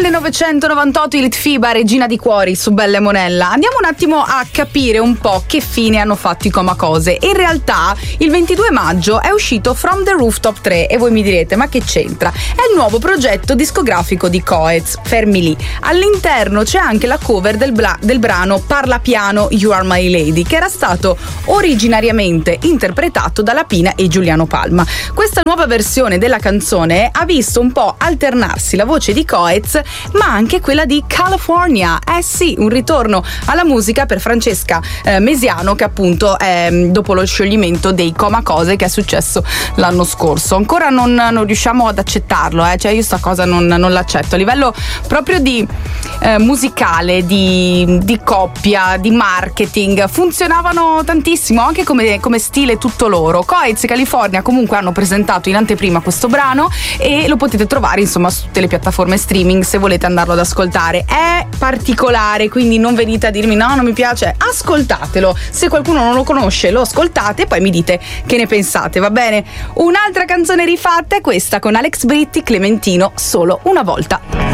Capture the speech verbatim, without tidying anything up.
millenovecentonovantotto i Litfiba, Regina di Cuori su Bella e Monella. Andiamo un attimo a capire un po' che fine hanno fatto i Comacose. In realtà il ventidue maggio è uscito From the Rooftop tre e voi mi direte ma che c'entra? È il nuovo progetto discografico di Coez, fermi lì. All'interno c'è anche la cover del, bla- del brano Parla piano You Are My Lady, che era stato originariamente interpretato da Lapina e Giuliano Palma. Questa nuova versione della canzone ha visto un po' alternarsi la voce di Coez ma anche quella di California. Eh sì, un ritorno alla musica per Francesca eh, Mesiano, che appunto è dopo lo scioglimento dei Comacose che è successo l'anno scorso. Ancora non, non riusciamo ad accettarlo, eh? Cioè io sta cosa non, non l'accetto a livello proprio di eh, musicale, di, di coppia, di marketing. Funzionavano tantissimo anche come, come stile tutto loro. Coez e California comunque hanno presentato in anteprima questo brano e lo potete trovare insomma su tutte le piattaforme streaming se volete andarlo ad ascoltare. È particolare, quindi non venite a dirmi no, non mi piace, ascoltatelo. Se qualcuno non lo conosce lo ascoltate e poi mi dite che ne pensate, va bene? Un'altra canzone rifatta è questa con Alex Britti, Clementino, Solo una volta.